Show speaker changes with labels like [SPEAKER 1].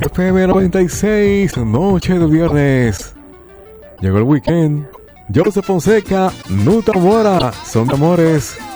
[SPEAKER 1] FM 96, noche de viernes. Llegó el weekend. Joseph Fonseca, Nuta Mora, son de amores.